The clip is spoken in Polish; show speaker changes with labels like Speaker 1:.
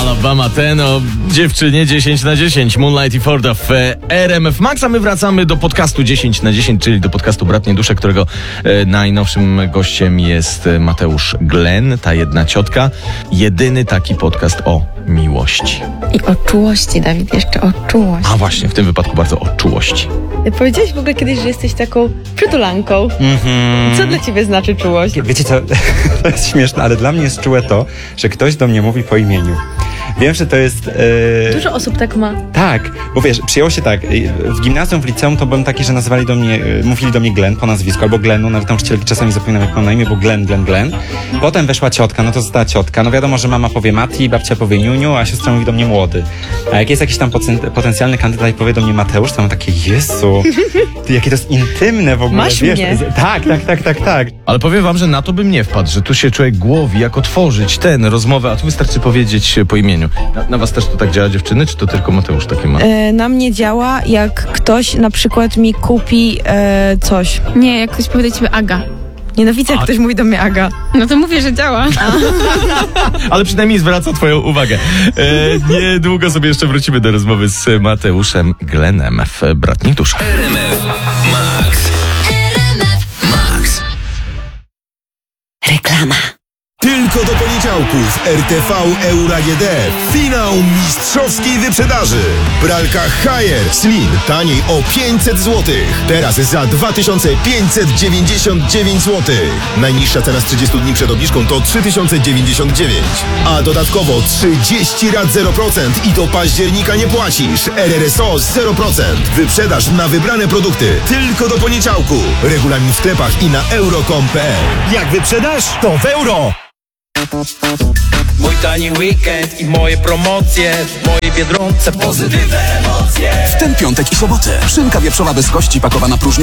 Speaker 1: Alabama ten o dziewczynie 10 na 10, Moonlight i Forda w RMF Max, a my wracamy do podcastu 10 na 10, czyli do podcastu Bratniej Dusze, którego najnowszym gościem jest Mateusz Glen, ta jedna ciotka. Jedyny taki podcast o miłości.
Speaker 2: I o czułości, Dawid, jeszcze o czułość.
Speaker 1: A właśnie, w tym wypadku bardzo o czułości.
Speaker 2: Powiedziałeś w ogóle kiedyś, że jesteś taką przytulanką. Co dla ciebie znaczy czułość?
Speaker 3: Wiecie co, to jest śmieszne, ale dla mnie jest czułe to, że ktoś do mnie mówi po imieniu. Wiem, że to jest...
Speaker 2: Dużo osób tak ma.
Speaker 3: Tak, bo wiesz, przyjęło się tak, w gimnazjum, w liceum to byłem taki, że nazywali do mnie, mówili do mnie Glen po nazwisku, albo Glenu, nawet nauczycielki czasami zapominam jak mam na imię, bo Glen. Potem weszła ciotka, no to została ciotka, no wiadomo, że mama powie Mati, babcia powie Niuniu, a siostra mówi do mnie Młody. A jak jest jakiś tam potencjalny kandydat i powie do mnie Mateusz, to mam takie, Jezu, jakie to jest intymne w ogóle,
Speaker 2: Masz
Speaker 3: wiesz?
Speaker 2: mnie.
Speaker 3: Tak.
Speaker 1: Ale powiem wam, że na to bym nie wpadł, że tu się człowiek głowi, jak otworzyć rozmowę, a tu wystarczy powiedzieć po imieniu. Na was też to tak działa, dziewczyny, czy to tylko Mateusz takie ma?
Speaker 4: Na mnie działa, jak ktoś na przykład mi kupi coś.
Speaker 5: Nie, jak ktoś powie do ciebie Aga.
Speaker 4: Nienawidzę, jak ktoś mówi do mnie Aga.
Speaker 5: No to mówię, że działa.
Speaker 1: Ale przynajmniej zwraca twoją uwagę. Niedługo sobie jeszcze wrócimy do rozmowy z Mateuszem Glenem w Bratniej Dusze.
Speaker 6: RMF Max. Max.
Speaker 4: Reklama.
Speaker 7: Tylko do poniedziałków RTV Euro AGD. Finał mistrzowskiej wyprzedaży. Pralka Haier Slim taniej o 500 zł. Teraz za 2599 zł. Najniższa cena z 30 dni przed obniżką to 3099. A dodatkowo 30 rat 0% i do października nie płacisz. RRSO 0%. Wyprzedaż na wybrane produkty. Tylko do poniedziałku. Regulamin w sklepach i na euro.com.pl. Jak wyprzedasz, to w euro.
Speaker 8: Mój tani weekend i moje promocje w mojej Biedronce. Pozytywne emocje.
Speaker 6: W ten piątek i sobotę szynka wieprzowa bez kości pakowana próżnia